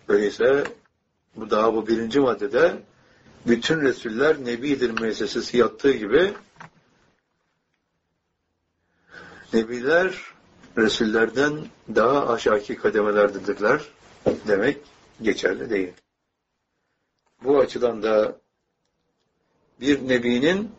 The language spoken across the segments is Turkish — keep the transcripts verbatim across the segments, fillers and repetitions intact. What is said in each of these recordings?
Öyleyse bu daha bu birinci maddede bütün Resuller Nebidir müessesesi yattığı gibi Nebiler Resullerden daha aşağıki kademelerdedirler demek geçerli değil. Bu açıdan da bir Nebinin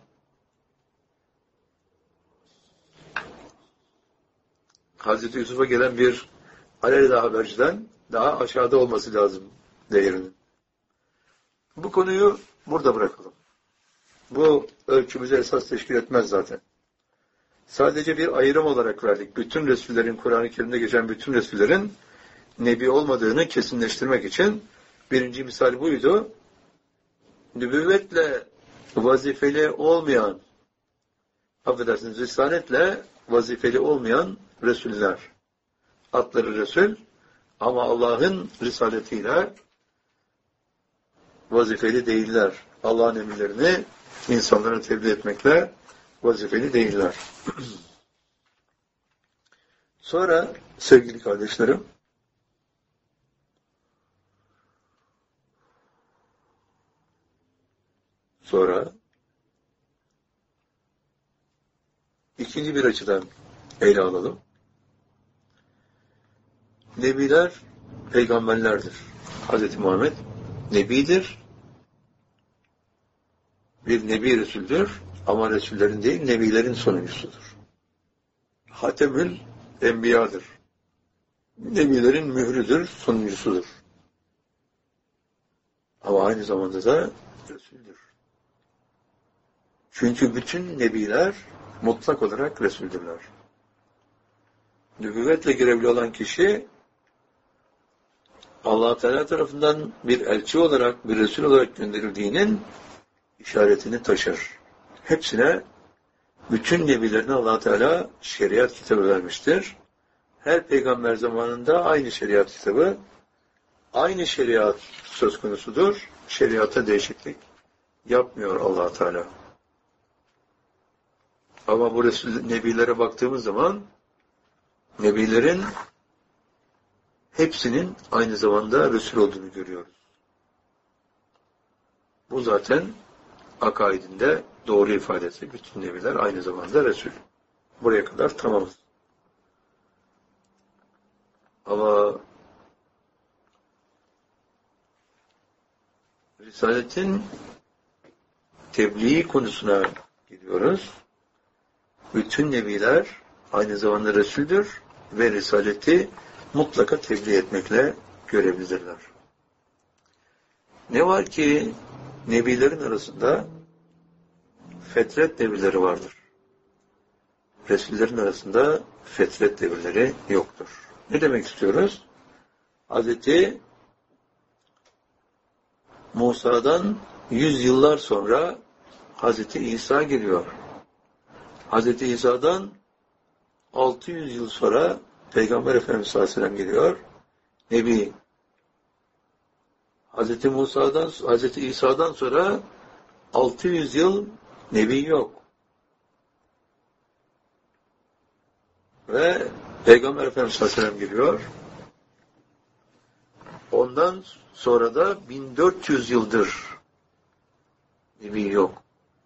Hazreti Yusuf'a gelen bir alelade haberciden daha aşağıda olması lazım değerinin. Bu konuyu burada bırakalım. Bu ölçümüze esas teşkil etmez zaten. Sadece bir ayrım olarak verdik. Bütün Resullerin, Kur'an-ı Kerim'de geçen bütün Resullerin Nebi olmadığını kesinleştirmek için birinci misal buydu. Nübüvvetle vazifeli olmayan, affedersiniz, risaletle vazifeli olmayan Resuller. Adları Resul ama Allah'ın risaletiyle vazifeli değiller. Allah'ın emirlerini insanlara tebliğ etmekle vazifeli değiller. Sonra sevgili kardeşlerim, sonra ikinci bir açıdan ele alalım. Nebiler peygamberlerdir. Hz. Muhammed Nebidir. Bir Nebi Resul'dür. Ama Resullerin değil, Nebilerin sonuncusudur. Hatemül Enbiya'dır. Nebilerin mührüdür, sonuncusudur. Ama aynı zamanda da Resul'dür. Çünkü bütün Nebiler mutlak olarak Resul'dürler. Nübüvvetle görevli olan kişi Allah Teala tarafından bir elçi olarak, bir Resul olarak gönderildiğinin işaretini taşır. Hepsine, bütün nebilerine Allah Teala şeriat kitabı vermiştir. Her peygamber zamanında aynı şeriat kitabı, aynı şeriat söz konusudur. Şeriata değişiklik yapmıyor Allah Teala. Ama bu Resul, nebilere baktığımız zaman nebilerin hepsinin aynı zamanda Resul olduğunu görüyoruz. Bu zaten akaidinde doğru ifadesi. Bütün nebiler aynı zamanda Resul. Buraya kadar tamamız. Ama Risaletin tebliğ konusuna gidiyoruz. Bütün nebiler aynı zamanda Resul'dür ve Risaleti mutlaka tebliğ etmekle görevlidirler. Ne var ki nebilerin arasında fetret devirleri vardır. Resullerin arasında fetret devirleri yoktur. Ne demek istiyoruz? Hazreti Musa'dan yüz yıllar sonra Hazreti İsa geliyor. Hazreti İsa'dan altı yüz yıl sonra Peygamber Efendimiz sallallahu aleyhi ve sellem geliyor. Nebi. Hazreti Musa'dan, Hazreti İsa'dan sonra altı yüz yıl Nebi yok. Ve Peygamber Efendimiz sallallahu aleyhi ve sellem geliyor. Ondan sonra da bin dört yüz yıldır Nebi yok.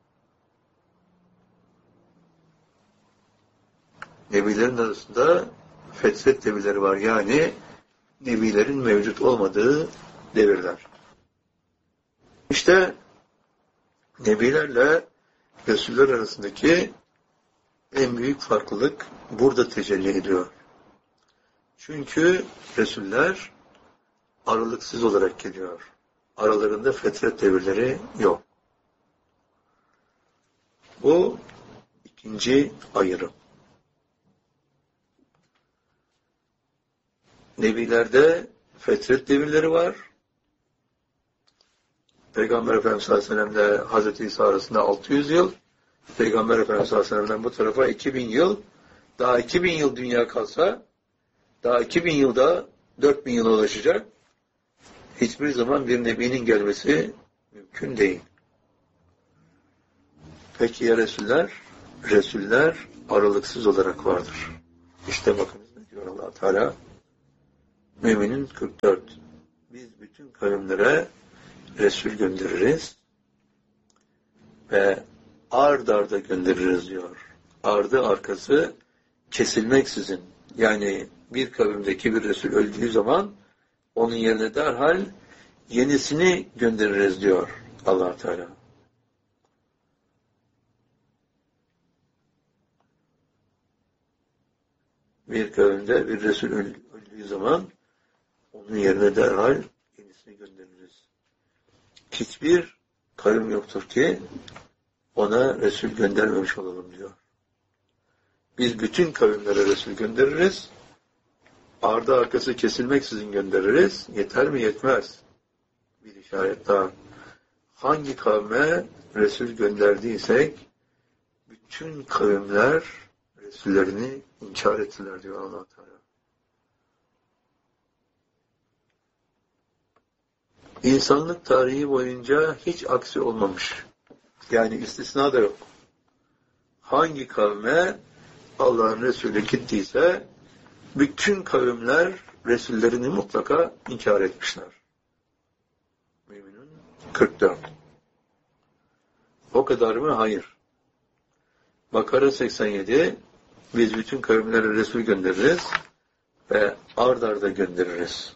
Nebilerin arasında fetret devirleri var. Yani nebilerin mevcut olmadığı devirler. İşte nebilerle Resuller arasındaki en büyük farklılık burada tecelli ediyor. Çünkü Resuller aralıksız olarak geliyor. Aralarında fetret devirleri yok. Bu ikinci ayrım. Nebilerde fetret devirleri var. Peygamber Efendimiz sallallahu aleyhi ve sellem ile Hazreti İsa arasında altı yüz yıl. Peygamber Efendimiz sallallahu aleyhi ve sellem'den bu tarafa iki bin yıl. Daha iki bin yıl dünya kalsa, daha iki bin yılda dört bin yıla ulaşacak. Hiçbir zaman bir nebinin gelmesi mümkün değil. Peki ya Resuller? Resuller aralıksız olarak vardır. İşte bakınız ne diyor Allah Teala? Müminin kırk dört. Biz bütün kavimlere Resul göndeririz ve ard arda göndeririz diyor. Ardı arkası kesilmeksizin. Yani bir kavimdeki bir Resul öldüğü zaman onun yerine derhal yenisini göndeririz diyor Allah Teala. Bir kavimde bir Resul öldüğü zaman onun yerine derhal yenisini göndeririz. Hiçbir kavim yoktur ki ona Resul göndermemiş olalım diyor. Biz bütün kavimlere Resul göndeririz. Ardı arkası kesilmeksizin göndeririz. Yeter mi? Yetmez. Bir işaret daha. Hangi kavme Resul gönderdiysek bütün kavimler Resullerini inkar ettiler diyor Allah Teala. İnsanlık tarihi boyunca hiç aksi olmamış. Yani istisna da yok. Hangi kavme Allah'ın Resulü gittiyse bütün kavimler Resullerini mutlaka inkar etmişler. Müminun kırk dört. O kadar mı? Hayır. Bakara seksen yedi, biz bütün kavimlere Resul göndeririz ve ard arda göndeririz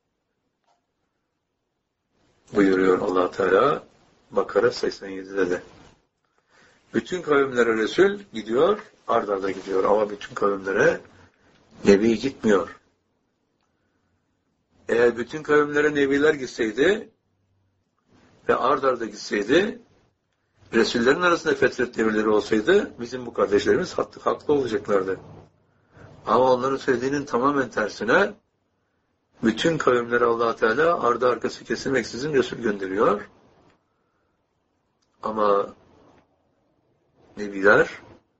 buyuruyor Allah Teala Bakara seksen yedide de. Bütün kavimlere Resul gidiyor, ard arda gidiyor ama bütün kavimlere Nebi gitmiyor. Eğer bütün kavimlere Nebiler gitseydi ve ard arda gitseydi, Resullerin arasında fetret devirleri olsaydı bizim bu kardeşlerimiz haklı, haklı olacaklardı. Ama onların söylediğinin tamamen tersine bütün kavimlere Allah Teala ardı arkası kesilmeksizin Resul gönderiyor. Ama Nebiler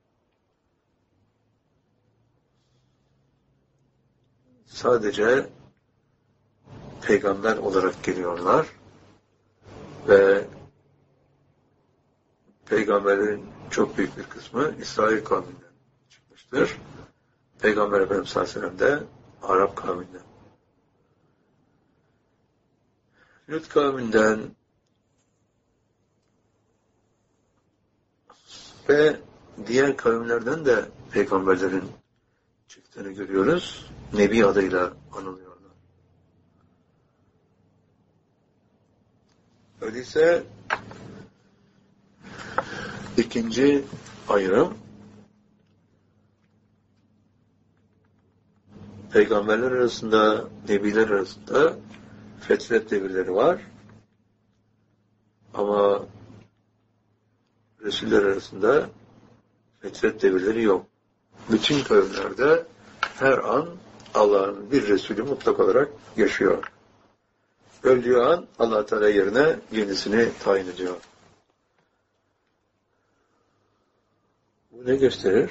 sadece peygamber olarak geliyorlar ve peygamberlerin çok büyük bir kısmı İsrail kavminden çıkmıştır. Peygamber Efendimiz sallallahu aleyhi ve sellem de Arap kavminden. Lut kavminden ve diğer kavimlerden de peygamberlerin çıktığını görüyoruz. Nebi adıyla anılıyorlar. Öyleyse ikinci ayrım peygamberler arasında, nebiler arasında fetret devirleri var. Ama Resuller arasında fetret devirleri yok. Bütün kavimlerde her an Allah'ın bir Resulü mutlak olarak yaşıyor. Öldüğü an Allah Teala yerine yenisini tayin ediyor. Bu ne gösterir?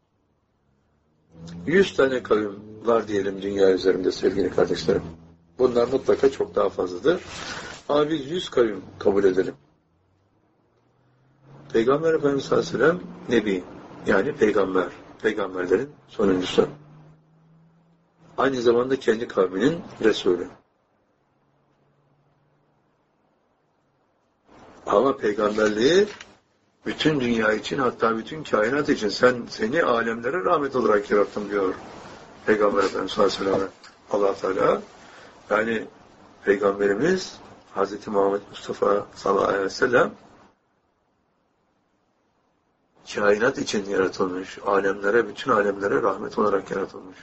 Yüz tane kavim var diyelim dünya üzerinde sevgili kardeşlerim. Bunlar mutlaka çok daha fazladır. Ama biz yüz kavim kabul edelim. Peygamber Efendimiz sallallahu aleyhi ve sellem Nebi, yani peygamber, peygamberlerin sonuncusu. Aynı zamanda kendi kavminin Resulü. Ama peygamberliği bütün dünya için, hatta bütün kainat için sen seni alemlere rahmet olarak yarattım diyor Peygamber Efendimiz sallallahu aleyhi ve sellem Allah Teala. Yani Peygamberimiz Hazreti Muhammed Mustafa sallallahu aleyhi ve sellem kainat için yaratılmış, alemlere, bütün alemlere rahmet olarak yaratılmış.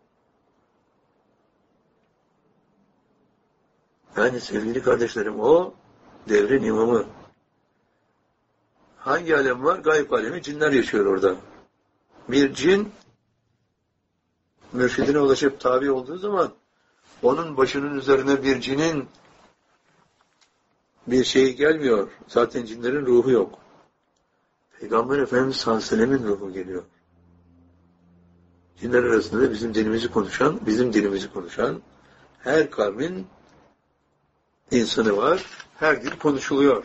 Yani sevgili kardeşlerim, o devrin imamı. Hangi alem var? Gayb alemi. Cinler yaşıyor orada. Bir cin mürşidine ulaşıp tabi olduğu zaman onun başının üzerine bir cinin bir şeyi gelmiyor. Zaten cinlerin ruhu yok. Peygamber Efendimiz sallallahu aleyhi ve sellem'in ruhu geliyor. Cinler arasında da bizim dilimizi konuşan, bizim dilimizi konuşan her kavmin insanı var. Her dil konuşuluyor.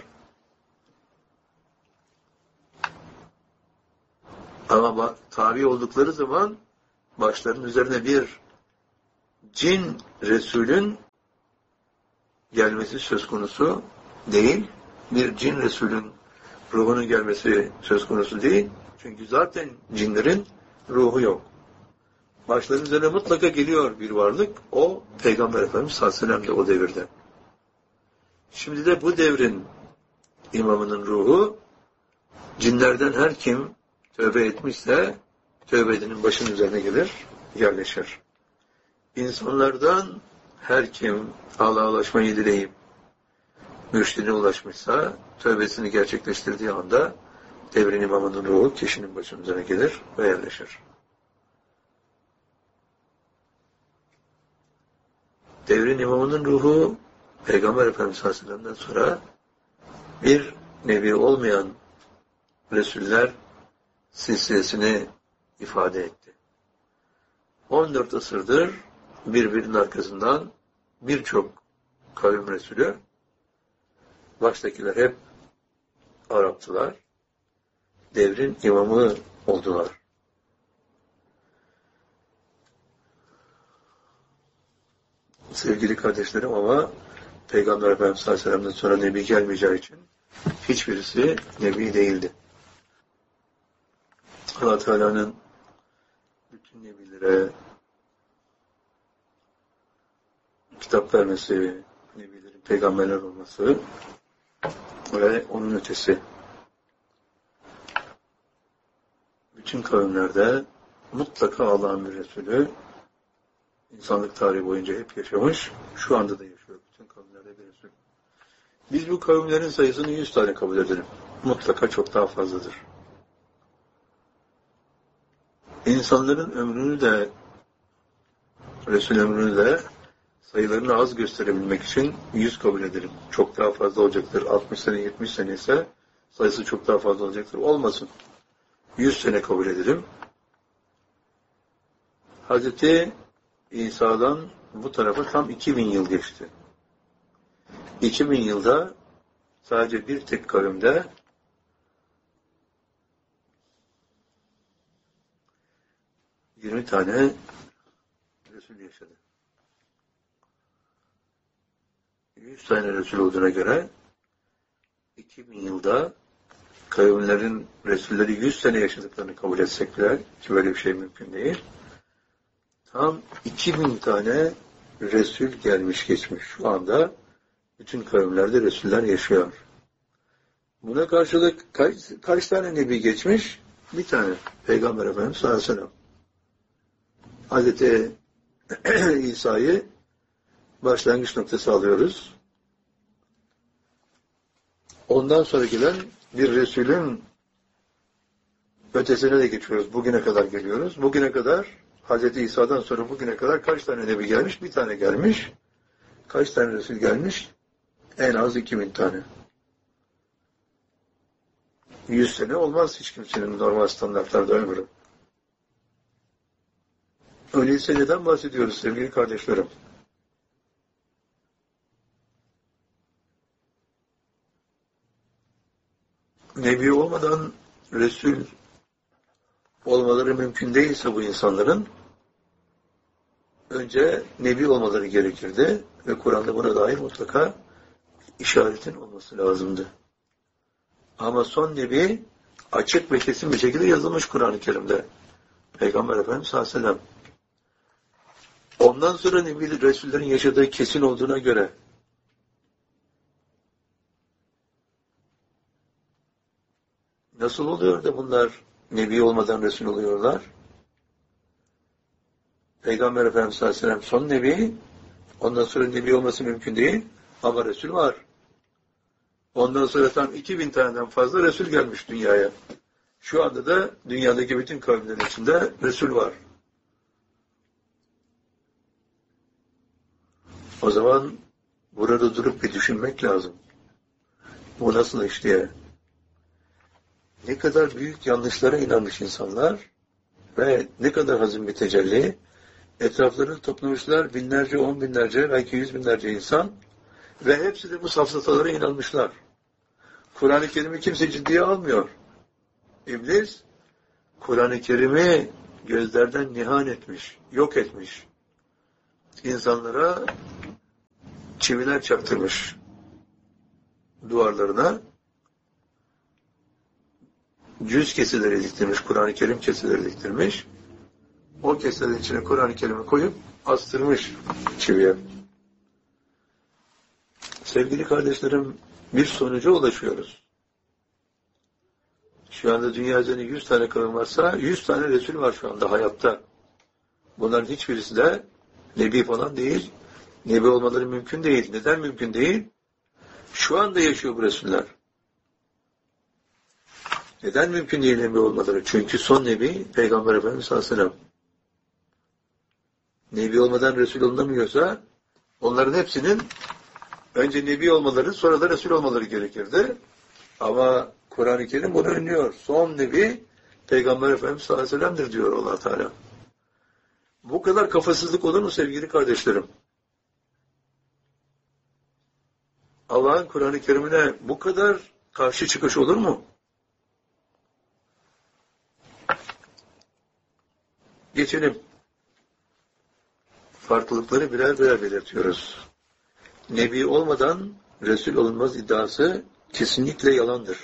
Ama tabi oldukları zaman başlarının üzerine bir cin Resulün gelmesi söz konusu değil. Bir cin Resulün ruhunun gelmesi söz konusu değil. Çünkü zaten cinlerin ruhu yok. Başların üzerine mutlaka geliyor bir varlık. O Peygamber Efendimiz sallallahu aleyhi ve sellem de o devirde. Şimdi de bu devrin imamının ruhu cinlerden her kim tövbe etmişse tövbe edenin başının üzerine gelir, yerleşir. İnsanlardan her kim Allah'a ulaşmayı dileyip mürşidine ulaşmışsa tövbesini gerçekleştirdiği anda devrin imamının ruhu kişinin başının üzerine gelir ve yerleşir. Devrin imamının ruhu Peygamber Efendimiz sallallahu aleyhi ve sellem'den sonra bir nebi olmayan Resuller silsilesini ifade etti. on dört asırdır birbirinin arkasından birçok kavim Resulü, baştakiler hep Araptılar, devrin imamı oldular. Sevgili kardeşlerim, ama Peygamber Efendimiz sallallahu aleyhi ve sellem'den sonra nebi gelmeyeceği için hiçbirisi nebi değildi. Allah Teala'nın bütün nebilere kitap vermesi, nebilerin peygamberler olması ve onun ötesi. Bütün kavimlerde mutlaka Allah'ın bir Resulü insanlık tarihi boyunca hep yaşamış, şu anda da yaşıyor. Bütün kavimlerde bir Resul. Biz bu kavimlerin sayısını yüz tane kabul edelim. Mutlaka çok daha fazladır. İnsanların ömrünü de, Resul ömrünü de sayılarını az gösterebilmek için yüz kabul edelim. Çok daha fazla olacaktır. altmış sene, yetmiş sene ise sayısı çok daha fazla olacaktır. Olmasın. yüz sene kabul edelim. Hazreti İsa'dan bu tarafa tam iki bin yıl geçti. iki bin yılda sadece bir tek kavimde yirmi tane Resul yaşadı. yüz tane Resul olduğuna göre iki bin yılda kavimlerin Resulleri yüz sene yaşadıklarını kabul etsek bile, ki böyle bir şey mümkün değil. Tam iki bin tane Resul gelmiş geçmiş. Şu anda bütün kavimlerde Resuller yaşıyor. Buna karşılık kaç, kaç tane Nebi geçmiş? Bir tane. Peygamber Efendimiz sallallahu aleyhi ve sellem. Hazreti İsa'yı başlangıç noktası alıyoruz. Ondan sonra gelen bir Resulün ötesine de geçiyoruz. Bugüne kadar geliyoruz. Bugüne kadar Hazreti İsa'dan sonra bugüne kadar kaç tane Nebi gelmiş? Bir tane gelmiş. Kaç tane Resul gelmiş? En az iki bin tane. Yüz sene olmaz hiç kimsenin normal standartlarda ömrü. Öyleyse neden bahsediyoruz sevgili kardeşlerim? Nebi olmadan Resul olmaları mümkün değilse bu insanların önce Nebi olmaları gerekirdi ve Kur'an'da buna dair mutlaka işaretin olması lazımdı. Ama son Nebi açık ve kesin bir şekilde yazılmış Kur'an-ı Kerim'de. Peygamber Efendimiz sallallahu aleyhi ve sellem. Ondan sonra Nebi Resullerin yaşadığı kesin olduğuna göre nasıl oluyor da bunlar Nebi olmadan Resul oluyorlar? Peygamber Efendimiz sallallahu aleyhi ve sellem son Nebi, ondan sonra Nebi olması mümkün değil ama Resul var. Ondan sonra tam iki bin taneden fazla Resul gelmiş dünyaya. Şu anda da dünyadaki bütün kavimlerin içinde Resul var. O zaman burada durup bir düşünmek lazım. Bu nasıl iş diye. Ne kadar büyük yanlışlara inanmış insanlar ve ne kadar hazin bir tecelli, etraflarını toplamışlar binlerce, on binlerce, belki yüz binlerce insan ve hepsi de bu safsatalara inanmışlar. Kur'an-ı Kerim'i kimse ciddiye almıyor. İblis, Kur'an-ı Kerim'i gözlerden nihan etmiş, yok etmiş. İnsanlara çiviler çaktırmış duvarlarına. Cüz keseleri diktirmiş, Kur'an-ı Kerim keseleri diktirmiş. O keselerin içine Kur'an-ı Kerim'i koyup astırmış çiviye. Sevgili kardeşlerim, bir sonuca ulaşıyoruz. Şu anda dünya üzerinde yüz tane kavim varsa yüz tane Resul var şu anda hayatta. Bunların hiçbirisi de Nebi falan değil. Nebi olmaları mümkün değil. Neden mümkün değil? Şu anda yaşıyor bu Resuller. Neden mümkün değil Nebi olmaları? Çünkü son Nebi Peygamber Efendimiz sallallahu aleyhi ve sellem. Nebi olmadan Resul olunamıyorsa onların hepsinin önce Nebi olmaları sonra da Resul olmaları gerekirdi. Ama Kur'an-ı Kerim bunu önlüyor. Son Nebi Peygamber Efendimiz sallallahu aleyhi ve sellem'dir diyor Allah Teala. Bu kadar kafasızlık olur mu sevgili kardeşlerim? Allah'ın Kur'an-ı Kerim'ine bu kadar karşı çıkış olur mu? Geçelim. Farklılıkları birer birer belirtiyoruz. Nebi olmadan Resul olunmaz iddiası kesinlikle yalandır.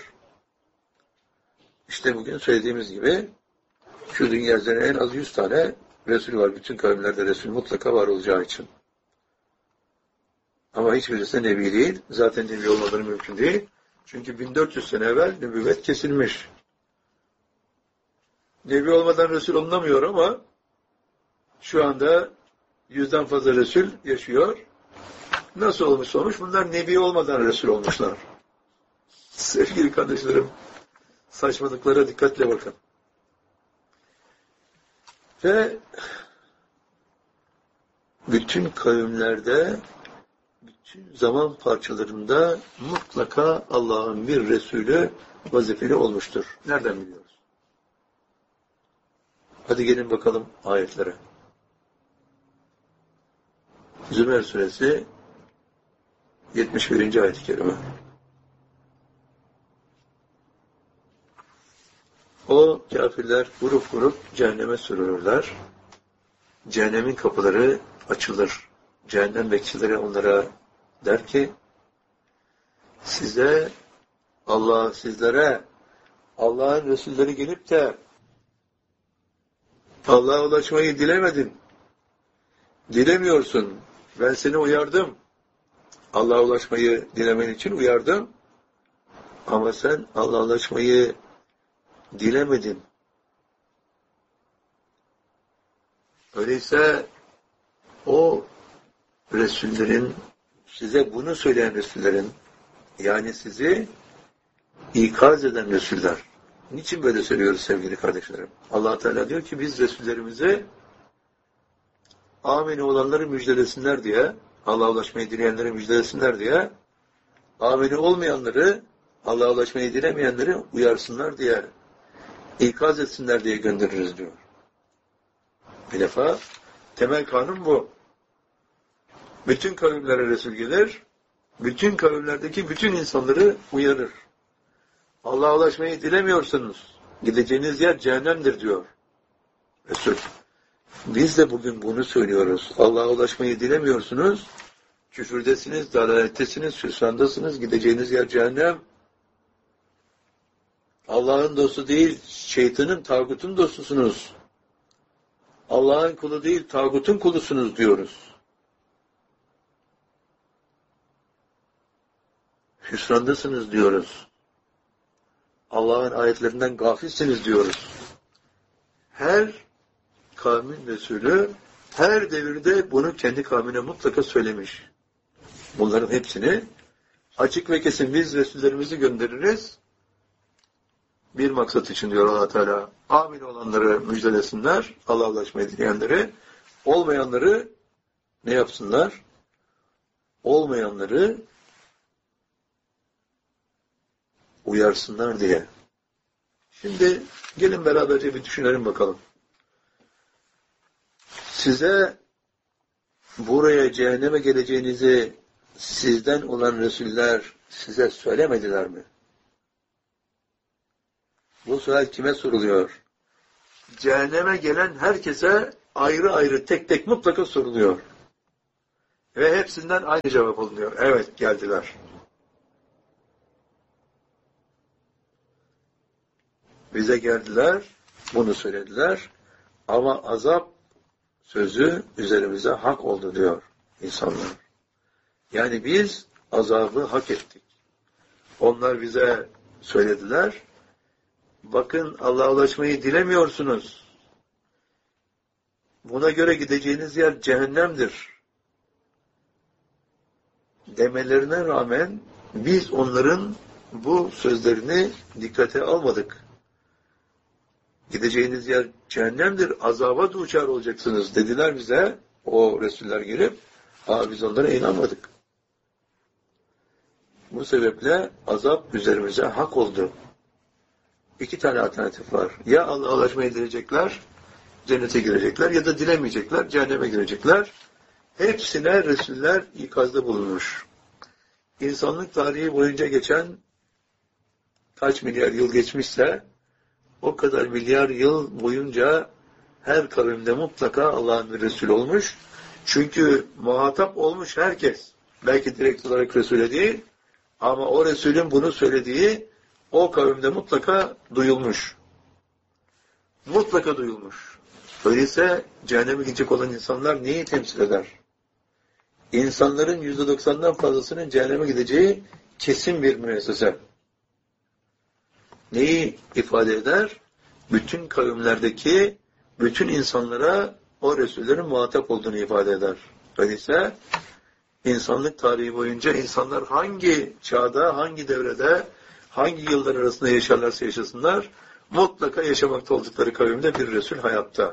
İşte bugün söylediğimiz gibi şu dünya üzerinde en az yüz tane Resul var. Bütün kavimlerde Resul mutlaka var olacağı için. Ama hiçbirisi Nebi değil. Zaten Nebi olmaları mümkün değil. Çünkü bin dört yüz sene evvel nübüvvet kesilmiş. Nebi olmadan Resul olunamıyor ama şu anda yüzden fazla Resul yaşıyor. Nasıl olmuş olmuş? Bunlar Nebi olmadan Resul olmuşlar. Sevgili kardeşlerim, saçmalıklara dikkatle bakın. Ve bütün kavimlerde, bütün zaman parçalarında mutlaka Allah'ın bir Resulü vazifeli olmuştur. Nereden biliyoruz? Hadi gelin bakalım ayetlere. Zümer suresi yetmiş birinci ayet-i kerime. O kafirler grup grup cehenneme sürülürler. Cehennemin kapıları açılır. Cehennem bekçileri onlara der ki, size Allah sizlere Allah'ın Resulleri gelip de Allah'a ulaşmayı dilemedin. Dilemiyorsun. Ben seni uyardım. Allah'a ulaşmayı dilemen için uyardım. Ama sen Allah'a ulaşmayı dilemedin. Öyleyse o Resullerin, size bunu söyleyen Resullerin, yani sizi ikaz eden Resuller. Niçin böyle söylüyoruz sevgili kardeşlerim? Allah Teala diyor ki biz Resullerimize amine olanları müjdelesinler diye, Allah'a ulaşmayı dileyenleri müjdelesinler diye, amine olmayanları, Allah'a ulaşmayı dilemeyenleri uyarsınlar diye, ikaz etsinler diye göndeririz diyor. Bir defa temel kanun bu. Bütün kavimlere Resul gelir, bütün kavimlerdeki bütün insanları uyarır. Allah'a ulaşmayı dilemiyorsunuz. Gideceğiniz yer cehennemdir diyor Resul. Biz de bugün bunu söylüyoruz. Allah'a ulaşmayı dilemiyorsunuz. Küfürdesiniz, dalalettesiniz, hüsrandasınız. Gideceğiniz yer cehennem. Allah'ın dostu değil, şeytanın, tağutun dostusunuz. Allah'ın kulu değil, tağutun kulusunuz diyoruz. Hüsrandasınız diyoruz. Allah'ın ayetlerinden gafilsiniz diyoruz. Her kavmin Resulü her devirde bunu kendi kavmine mutlaka söylemiş. Bunların hepsini açık ve kesin biz Resullerimizi göndeririz. Bir maksat için diyor Allah Teala. Amin olanları müjdelesinler. Allah'a ulaşmayı dileyenleri. Olmayanları ne yapsınlar? Olmayanları uyarsınlar diye. Şimdi gelin beraberce bir düşünelim bakalım. Size buraya cehenneme geleceğinizi sizden olan Resuller size söylemediler mi? Bu sual kime soruluyor? Cehenneme gelen herkese ayrı ayrı tek tek mutlaka soruluyor. Ve hepsinden aynı cevap oluyor. Evet, geldiler. Bize geldiler, bunu söylediler. Ama azap sözü üzerimize hak oldu diyor insanlar. Yani biz azabı hak ettik. Onlar bize söylediler. Bakın, Allah'a ulaşmayı dilemiyorsunuz. Buna göre gideceğiniz yer cehennemdir demelerine rağmen biz onların bu sözlerini dikkate almadık. Gideceğiniz yer cehennemdir, azaba duçar olacaksınız dediler bize, o Resuller gelip. Aa, biz onlara inanmadık. Bu sebeple azap üzerimize hak oldu. İki tane alternatif var. Ya Allah'a ulaşmayı dilecekler, cennete girecekler, ya da dilemeyecekler, cehenneme girecekler. Hepsine Resuller ikazda bulunmuş. İnsanlık tarihi boyunca geçen kaç milyar yıl geçmişse, o kadar milyar yıl boyunca her kavimde mutlaka Allah'ın bir Resulü olmuş. Çünkü muhatap olmuş herkes. Belki direkt olarak Resul'e değil, ama o Resul'ün bunu söylediği o kavimde mutlaka duyulmuş. Mutlaka duyulmuş. Öyleyse cehenneme gidecek olan insanlar neyi temsil eder? İnsanların yüzde doksandan fazlasının cehenneme gideceği kesin bir müessese. Neyi ifade eder? Bütün kavimlerdeki bütün insanlara o Resullerin muhatap olduğunu ifade eder. Öyleyse insanlık tarihi boyunca insanlar hangi çağda, hangi devrede, hangi yıllar arasında yaşarlarsa yaşasınlar, mutlaka yaşamakta oldukları kavimde bir Resul hayatta.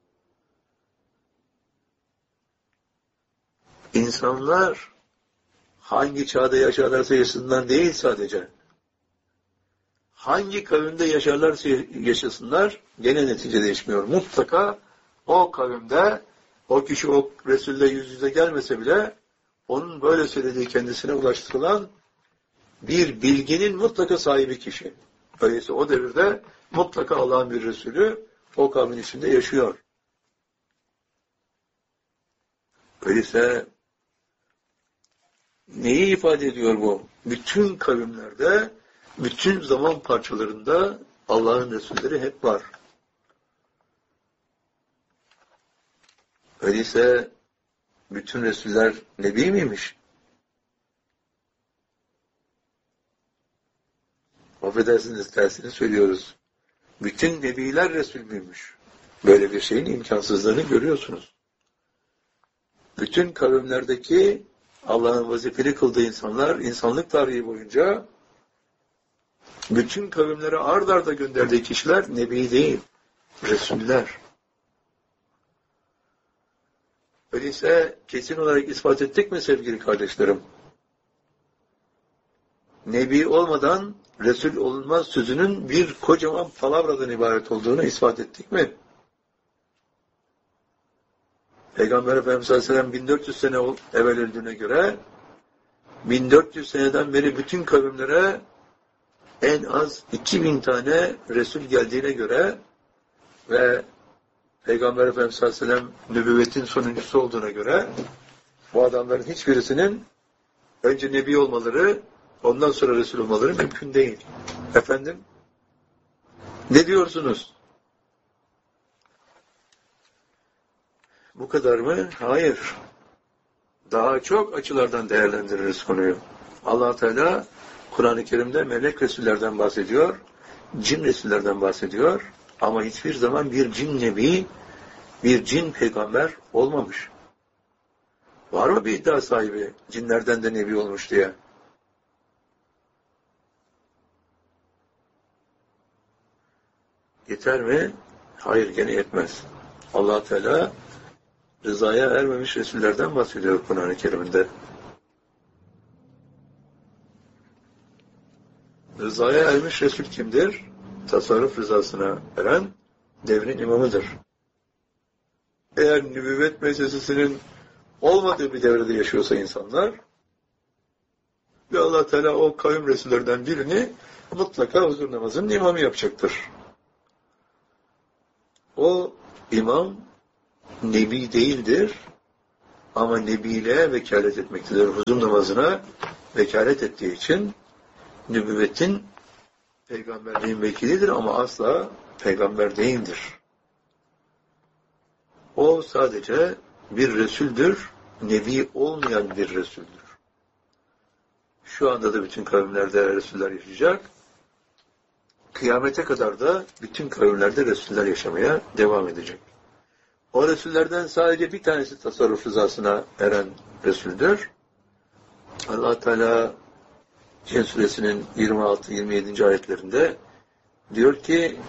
İnsanlar hangi çağda yaşarlarsa yaşasınlar değil sadece. Hangi kavimde yaşarlarsa yaşasınlar gene netice değişmiyor. Mutlaka o kavimde o kişi o Resul'le yüz yüze gelmese bile onun böyle söylediği kendisine ulaştırılan bir bilginin mutlaka sahibi kişi. Öyleyse o devirde mutlaka Allah'ın bir Resulü o kavmin içinde yaşıyor. Öyleyse neyi ifade ediyor bu? Bütün kavimlerde, bütün zaman parçalarında Allah'ın Resulleri hep var. Öyleyse bütün Resuller Nebi miymiş? Affedersiniz, tersini söylüyoruz. Bütün Nebiler Resul müymüş? Böyle bir şeyin imkansızlığını görüyorsunuz. Bütün kavimlerdeki Allah'ın vazifeli kıldığı insanlar, insanlık tarihi boyunca bütün kavimlere ard arda gönderdiği kişiler Nebi değil, Resuller. Öyleyse kesin olarak ispat ettik mi sevgili kardeşlerim? Nebi olmadan Resul olunmaz sözünün bir kocaman palavradan ibaret olduğunu ispat ettik mi? Peygamber Efendimiz sallallahu aleyhi ve sellem bin dört yüz sene evvel öldüğüne göre bin dört yüz seneden beri bütün kavimlere en az iki bin tane Resul geldiğine göre ve Peygamber Efendimiz sallallahu aleyhi ve sellem nübüvvetin sonuncusu olduğuna göre bu adamların hiçbirisinin önce Nebi olmaları, ondan sonra Resul olmaları mümkün değil. Efendim? Ne diyorsunuz? Bu kadar mı? Hayır. Daha çok açılardan değerlendiririz konuyu. Allah Teala Kur'an-ı Kerim'de melek Resullerden bahsediyor, cin Resullerden bahsediyor ama hiçbir zaman bir cin nebi, bir cin peygamber olmamış. Var mı bir iddia sahibi cinlerden de nebi olmuş diye? Yeter mi? Hayır, gene yetmez. Allah Teala rızaya ermemiş Resullerden bahsediyor Kur'an-ı Kerim'de. Rızaya ermiş Resul kimdir? Tasarruf rızasına eren devrin imamıdır. Eğer nübüvvet meselesinin olmadığı bir devrede yaşıyorsa insanlar ve Allah Teala o kavim Resullerden birini mutlaka huzur namazının imamı yapacaktır. O imam Nebi değildir Ama Nebi'yle vekalet etmektedir. Huzur namazına vekalet ettiği için nübüvvetin peygamberliğin vekilidir ama asla peygamber değildir. O sadece bir Resul'dür, Nebi olmayan bir Resul'dür. Şu anda da bütün kavimlerde Resuller yaşayacak. Kıyamete kadar da bütün kavimlerde Resuller yaşamaya devam edecek. O Resullerden sadece bir tanesi tasarruf rızasına eren Resul'dür. Allah Teala Cin suresinin yirmi altı yirmi yedinci ayetlerinde diyor ki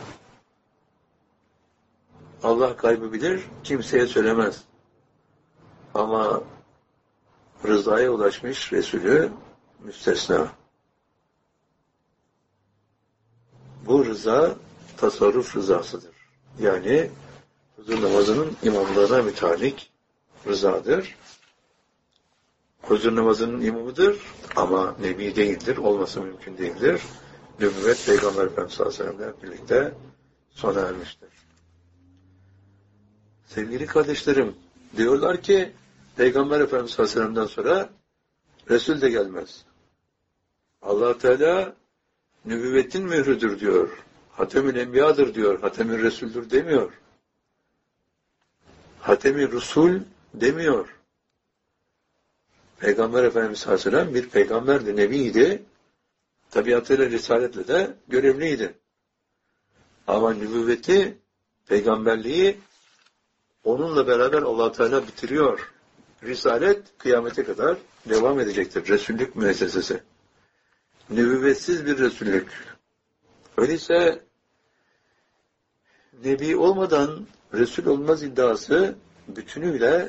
Allah gaybı bilir, kimseye söylemez. Ama rızaya ulaşmış Resulü müstesna. Bu rıza tasarruf rızasıdır. Yani huzur namazının imamlığına mütalik rızadır. Huzur namazının imamıdır ama Nebi değildir, olması mümkün değildir. Nübüvvet Peygamber Efendimiz sallallahu aleyhi ve sellem'le birlikte sona ermiştir. Sevgili kardeşlerim, diyorlar ki Peygamber Efendimiz sallallahu aleyhi ve sellem'den sonra Resul de gelmez. Allah Teala nübüvvetin mührüdür diyor. Hatemül Enbiya'dır diyor. Hatemül Resul'dür demiyor. Hatemül Rusul demiyor. Peygamber Efendimiz sallallahu aleyhi ve sellem bir peygamberdi, nebiydi. Tabiatıyla, risaletle de görevliydi. Ama nübüvveti, peygamberliği onunla beraber Allah Teala bitiriyor. Risalet kıyamete kadar devam edecektir. Resullük müessesesi. Nübüvvetsiz bir Resullük. Öyleyse Nebi olmadan Resul olmaz iddiası bütünüyle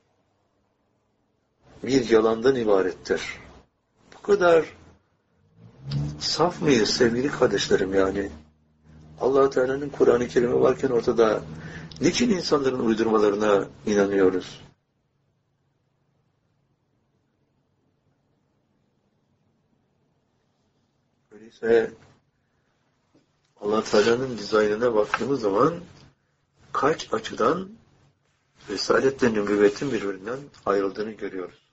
bir yalandan ibarettir. Bu kadar saf mıyız sevgili kardeşlerim yani? Allah Teala'nın Kur'an-ı Kerim'i varken ortada niçin insanların uydurmalarına inanıyoruz? Öyleyse Allah Teala'nın dizaynına baktığımız zaman kaç açıdan Risaletle nübüvvetin birbirinden ayrıldığını görüyoruz.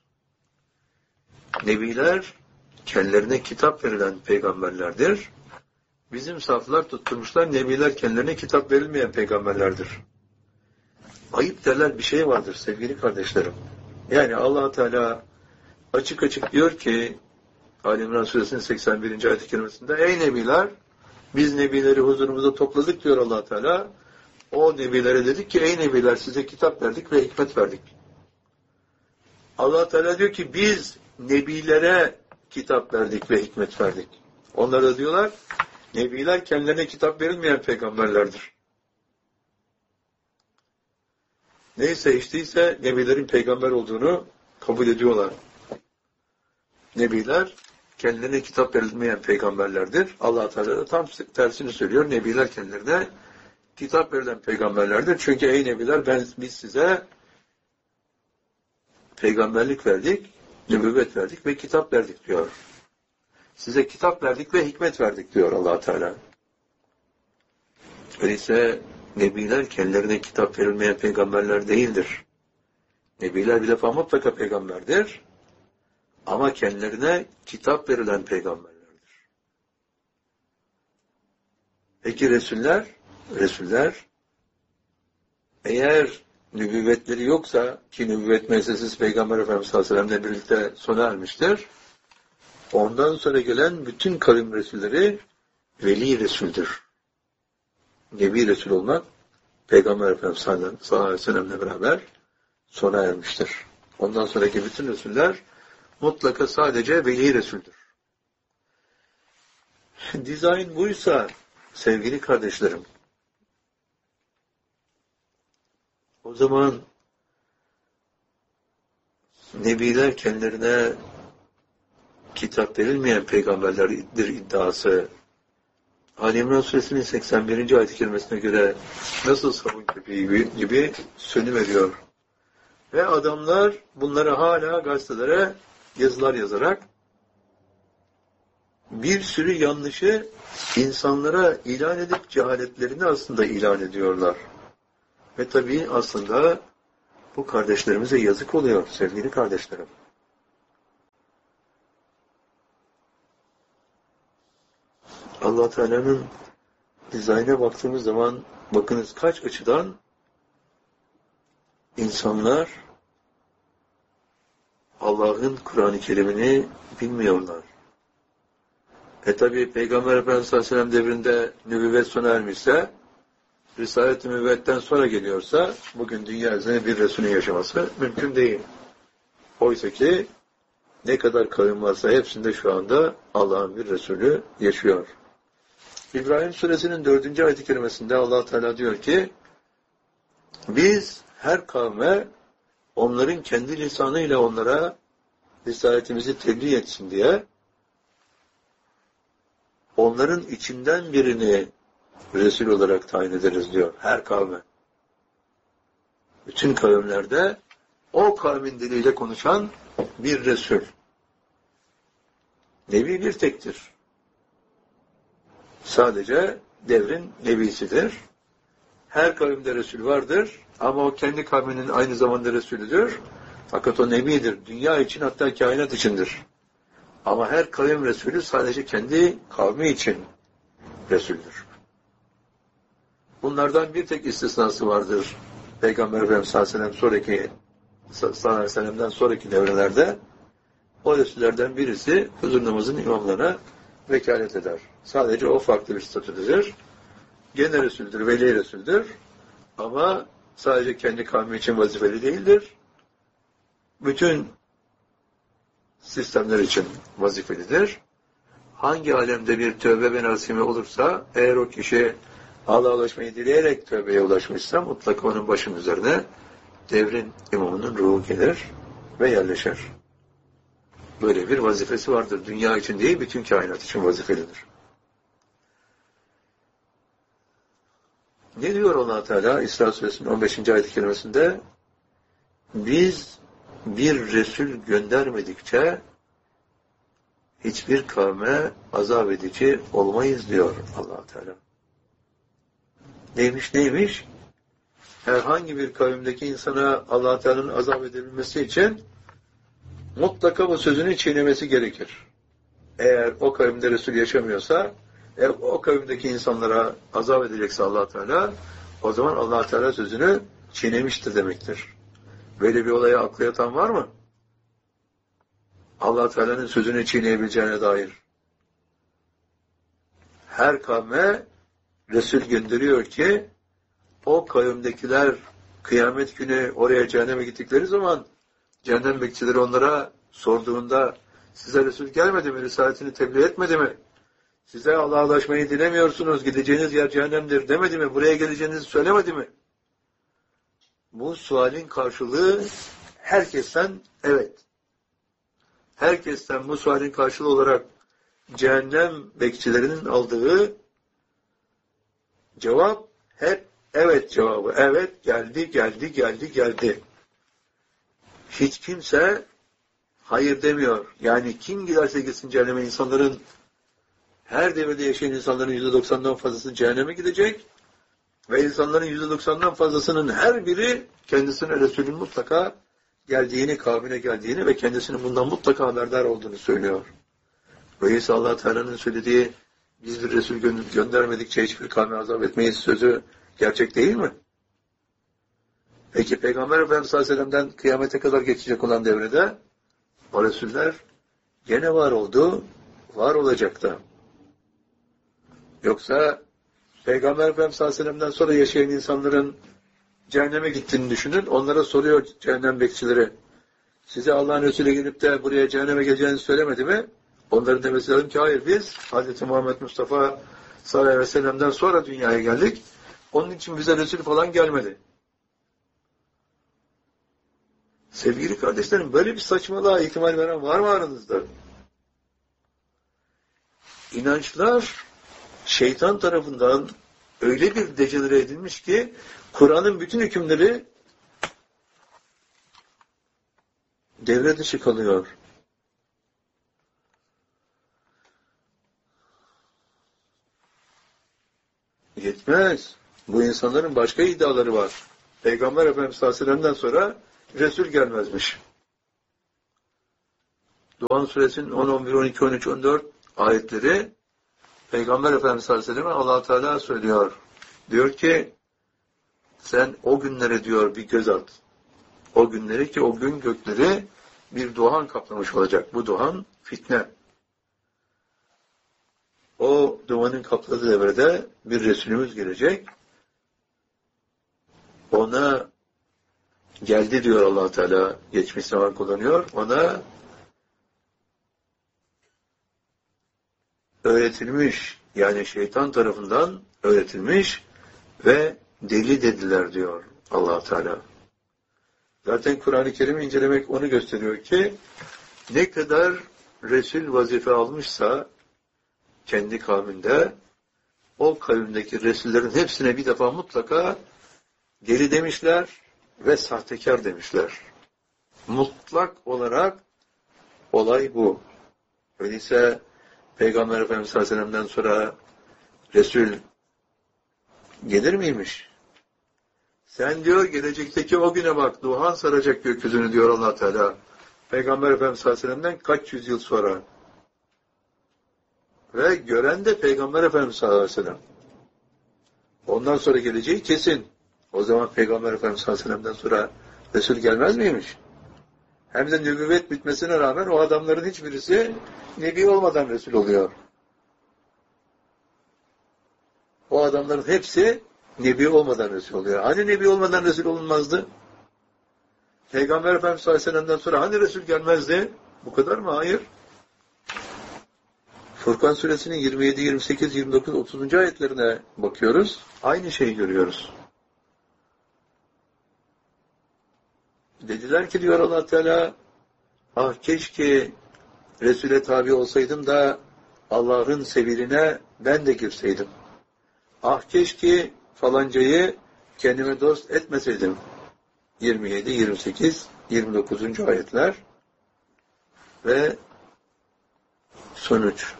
Nebiler kendilerine kitap verilen peygamberlerdir. Bizim saflar tutturmuşlar, nebiler kendilerine kitap verilmeyen peygamberlerdir. Ayıp derler bir şey vardır sevgili kardeşlerim. Yani Allah Teala açık açık diyor ki Ali İmran Suresinin seksen birinci ayet-i kerimesinde ey nebiler, biz nebileri huzurumuza topladık diyor Allah Teala. O nebilere dedik ki ey nebiler size kitap verdik ve hikmet verdik. Allah Teala diyor ki biz nebilere kitap verdik ve hikmet verdik. Onlar da diyorlar nebiler kendilerine kitap verilmeyen peygamberlerdir. Neyse işteyse nebilerin peygamber olduğunu kabul ediyorlar. Nebiler kendilerine kitap verilmeyen peygamberlerdir. Allah Teala da tam tersini söylüyor. Nebiler kendilerine kitap verilen peygamberlerdir. Çünkü ey nebiler ben, biz size peygamberlik verdik, nübüvvet verdik ve kitap verdik diyor. Size kitap verdik ve hikmet verdik diyor Allah Teala. Öyleyse nebiler kendilerine kitap verilmeyen peygamberler değildir. Nebiler bir defa mutlaka peygamberdir. Ama kendilerine kitap verilen peygamberlerdir. Peki Resuller? Resuller eğer nübüvvetleri yoksa ki nübüvvet meselesi Peygamber Efendimiz sallallahu aleyhi ve sellem'le birlikte sona ermiştir. Ondan sonra gelen bütün kavim Resulleri veli Resul'dür. Nebi Resul olmak Peygamber Efendimiz sallallahu aleyhi ve sellem'le beraber sona ermiştir. Ondan sonraki bütün Resuller mutlaka sadece veli Resul'dür. Dizayn buysa sevgili kardeşlerim, o zaman nebiler kendilerine kitap verilmeyen peygamberlerdir iddiası Ali İmran Suresinin seksen birinci ayet-i kerimesine göre nasıl sabun köpeği gibi, gibi sönüveriyor. Ve adamlar bunları hala gazetelere yazılar yazarak bir sürü yanlışı insanlara ilan edip cehaletlerini aslında ilan ediyorlar. Ve tabii aslında Bu kardeşlerimize yazık oluyor sevgili kardeşlerim. Allah Teala'nın dizaynına baktığımız zaman bakınız kaç açıdan insanlar Allah'ın Kur'an-ı Kerim'ini bilmiyorlar. E tabi Peygamber Efendimiz sallallahu aleyhi ve sellem devrinde nübüvvet sona ermişse, Risalet-i Nübüvvet'ten sonra geliyorsa, bugün dünya üzerinde bir Resulün yaşaması mümkün değil. Oysa ki ne kadar kavim varsa hepsinde şu anda Allah'ın bir Resulü yaşıyor. İbrahim Suresinin dördüncü ayet-i kerimesinde Allah Teala diyor ki, biz her kavme onların kendi lisanıyla onlara risaletimizi tebliğ etsin diye onların içinden birini Resul olarak tayin ederiz diyor. Her kavme. Bütün kavimlerde o kavmin diliyle konuşan bir Resul. Nebi bir tektir. Sadece devrin nebisidir. Her kavimde Resul vardır ama o kendi kavminin aynı zamanda Resulüdür. Fakat o nebidir. Dünya için hatta kainat içindir. Ama her kavim Resulü sadece kendi kavmi için Resul'dür. Bunlardan bir tek istisnası vardır. Peygamber Efendimiz sallallahu aleyhi ve sellem sonraki sallallahu aleyhi ve sellem'den sonraki devrelerde o Resullerden birisi huzur namazının imamlarına vekalet eder. Sadece o farklı bir statüdür. Gene Resul'dür, veli Resul'dür. Ama sadece kendi kavmi için vazifeli değildir. Bütün sistemler için vazifelidir. Hangi alemde bir tövbe ve nasime olursa, eğer o kişi Allah'a ulaşmayı dileyerek tövbeye ulaşmışsa, mutlaka onun başının üzerine devrin imamının ruhu gelir ve yerleşir. Böyle bir vazifesi vardır. Dünya için değil, bütün kainat için vazifelidir. Ne diyor Allah Teala İsra Suresinin on beşinci ayet-i kerimesinde? Biz bir Resul göndermedikçe hiçbir kavme azap edici olmayız diyor Allah Teala. Neymiş neymiş? Herhangi bir kavimdeki insana Allah Teala'nın azap edilmesi için mutlaka bu sözünü çiğnemesi gerekir. Eğer o kavimde Resul yaşamıyorsa, eğer o kavimdeki insanlara azap edecekse Allah Teala, o zaman Allah Teala sözünü çiğnemiştir demektir. Böyle bir olaya aklı yatan var mı? Allah Teala'nın sözünü çiğneyebileceğine dair. Her kavme Resul gönderiyor ki o kavimdekiler kıyamet günü oraya cehenneme gittikleri zaman cehennem bekçileri onlara sorduğunda size Resul gelmedi mi? Risaletini tebliğ etmedi mi? Size Allah'a ulaşmayı dilemiyorsunuz. Gideceğiniz yer cehennemdir demedi mi? Buraya geleceğinizi söylemedi mi? Bu sualin karşılığı herkesten evet. Herkesten bu sualin karşılığı olarak cehennem bekçilerinin aldığı cevap hep evet cevabı. Evet geldi, geldi, geldi, geldi. Hiç kimse hayır demiyor. Yani kim giderse gitsin cehenneme, insanların her devirde yaşayan insanların yüzde doksandan fazlası cehenneme gidecek ve insanların yüzde doksandan fazlasının her biri kendisine Resulün mutlaka geldiğini, kavmine geldiğini ve kendisinin bundan mutlaka haberdar olduğunu söylüyor. Böyleyse Allah Teala'nın söylediği biz bir Resul gö- göndermedikçe hiçbir kavme azap etmeyiz sözü gerçek değil mi? Peki Peygamber Efendimiz sallallahu aleyhi ve sellem'den kıyamete kadar geçecek olan devrede o Resuller gene var oldu, var olacak da. Yoksa Peygamber Efendimiz sallallahu aleyhi ve sellem'den sonra yaşayan insanların cehenneme gittiğini düşünün. Onlara soruyor cehennem bekçileri. Size Allah'ın Resulü gelip de buraya cehenneme geleceğini söylemedi mi? Onların demesi lazım ki hayır biz Hazreti Muhammed Mustafa sallallahu aleyhi ve sellem'den sonra dünyaya geldik. Onun için bize Resul falan gelmedi. Sevgili kardeşlerim, böyle bir saçmalığa ihtimal veren var mı aranızda? İnançlar şeytan tarafından öyle bir dejenere edilmiş ki Kur'an'ın bütün hükümleri devre dışı kalıyor. Yetmez. Bu insanların başka iddiaları var. Peygamber Efendimiz sallallahu aleyhi ve sellem'den sonra Resul gelmezmiş. Duhan Suresinin on, on bir, on iki, on üç, on dört ayetleri Peygamber Efendimiz sallallahu aleyhi ve sellem Allah Teala söylüyor. Diyor ki sen o günlere diyor bir göz at. O günleri ki o gün gökleri bir duhan kaplamış olacak. Bu duhan fitne. O dumanın kapladığı devrede bir Resulümüz gelecek. Ona geldi diyor Allah Teala. Geçmiş zaman kullanıyor. Ona öğretilmiş, yani şeytan tarafından öğretilmiş ve deli dediler diyor Allah Teala. Zaten Kur'an-ı Kerim'i incelemek onu gösteriyor ki ne kadar Resul vazife almışsa kendi kavminde o kavimdeki Resullerin hepsine bir defa mutlaka deli demişler ve sahtekar demişler. Mutlak olarak olay bu. Öyleyse Peygamber Efendimiz sallallahu aleyhi ve sellem'den sonra Resul gelir miymiş? Sen diyor gelecekteki o güne bak, duhan saracak gökyüzünü diyor Allah Teala. Peygamber Efendimiz sallallahu aleyhi ve sellem'den kaç yüzyıl sonra. Ve gören de Peygamber Efendimiz sallallahu aleyhi ve sellem. Ondan sonra geleceği kesin. O zaman Peygamber Efendimiz sallallahu aleyhi ve sellem'den sonra Resul gelmez miymiş? Hem de nübüvvet bitmesine rağmen o adamların hiçbirisi Nebi olmadan Resul oluyor. O adamların hepsi Nebi olmadan Resul oluyor. Hani Nebi olmadan Resul olunmazdı? Peygamber Efendimiz sallallahu aleyhi ve sellem'den sonra hani Resul gelmezdi? Bu kadar mı? Hayır. Furkan Suresinin yirmi yedi, yirmi sekiz, yirmi dokuz, otuzuncu ayetlerine bakıyoruz. Aynı şeyi görüyoruz. Dediler ki diyor Allah Teala, ah keşke Resul'e tabi olsaydım da Allah'ın sebiline ben de girseydim. Ah keşke falancayı kendime dost etmeseydim. yirmi yedi, yirmi sekiz, yirmi dokuzuncu ayetler ve sonuç.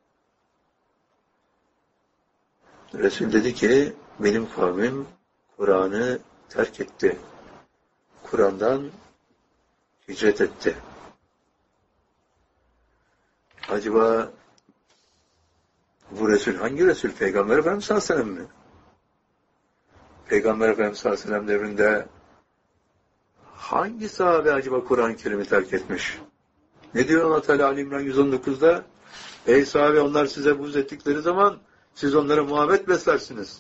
Resul dedi ki benim kavmim Kur'an'ı terk etti. Kur'an'dan hicret etti. Acaba bu Resul hangi Resul? Peygamber Efendimiz sallallahu aleyhi ve sellem mi? Peygamber Efendimiz sallallahu aleyhi ve sellem devrinde hangi sahabe acaba Kur'an-ı Kerim'i terk etmiş? Ne diyor Allah Teala Ali İmran yüz on dokuzda? Ey sahabe, onlar size buğz ettikleri zaman siz onlara muhabbet beslersiniz.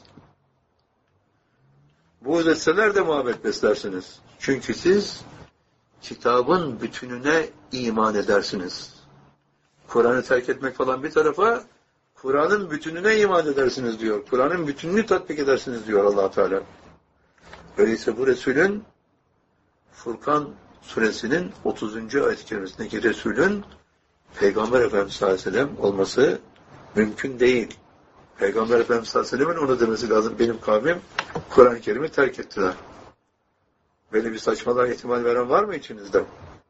Buğz etseler de muhabbet beslersiniz. Çünkü siz kitabın bütününe iman edersiniz. Kur'an'ı terk etmek falan bir tarafa, Kur'an'ın bütününe iman edersiniz diyor. Kur'an'ın bütününü tatbik edersiniz diyor Allah Teala. Öyleyse bu Resulün Furkan Suresinin otuzuncu ayet-i kerimesindeki Resulün Peygamber Efendimiz sallallahu aleyhi ve sellem olması mümkün değil. Peygamber Efendimiz sallallahu aleyhi ve sellem'in onu demesi lazım. Benim kavmim Kur'an-ı Kerim'i terk ettiler. Böyle bir saçmalığa ihtimal veren var mı içinizde?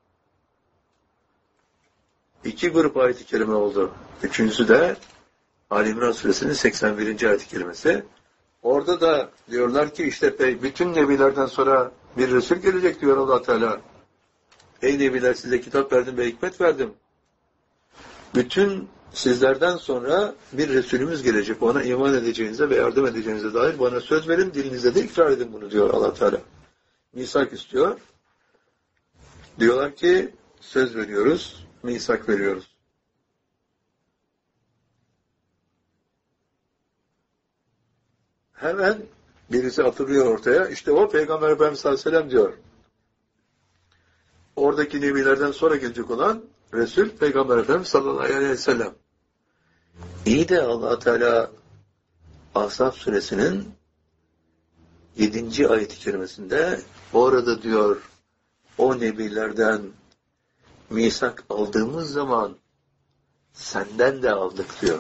İki grup ayet-i kerime oldu. Üçüncüsü de Ali İmran Suresinin seksen birinci ayet-i kerimesi. Orada da diyorlar ki işte bütün nebilerden sonra bir Resul gelecek diyor Allah Teala. Ey nebiler, size kitap verdim ve hikmet verdim. Bütün sizlerden sonra bir Resulümüz gelecek. Ona iman edeceğinize ve yardım edeceğinize dair bana söz verin, dilinizde de ikrar edin bunu diyor Allah Teala. Misak istiyor. Diyorlar ki söz veriyoruz, misak veriyoruz. Hemen birisi atılıyor ortaya. İşte o Peygamber Efendimiz sallallahu aleyhi ve sellem diyor. Oradaki nebilerden sonra gelecek olan Resul Peygamber Efendimiz sallallahu aleyhi ve sellem. İyi de Allah Teala Ahzab Suresinin yedinci ayet-i kerimesinde orada diyor o nebilerden misak aldığımız zaman senden de aldık diyor.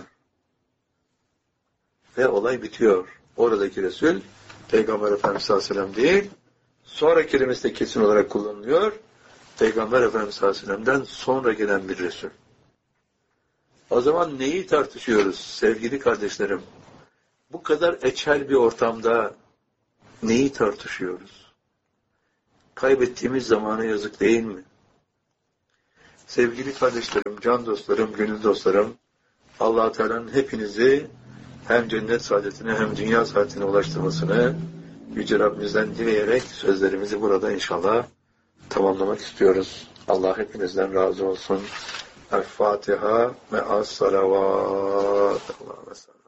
Ve olay bitiyor. Oradaki Resul Peygamber Efendimiz sallallahu aleyhi ve sellem değil, sonra kelimesi de kesin olarak kullanılıyor. Peygamber Efendimiz sallallahu aleyhi ve sellem'den sonra gelen bir Resul. O zaman neyi tartışıyoruz sevgili kardeşlerim? Bu kadar eçel bir ortamda neyi tartışıyoruz? Kaybettiğimiz zamana yazık değil mi? Sevgili kardeşlerim, can dostlarım, gönül dostlarım, Allah-u Teala'nın hepinizi hem cennet saadetine hem dünya saadetine ulaştırmasını Yüce Rabbimizden dileyerek sözlerimizi burada inşallah tamamlamak istiyoruz. Allah hepinizden razı olsun. El-Fatiha ve as-salavat. Allah'a emanet.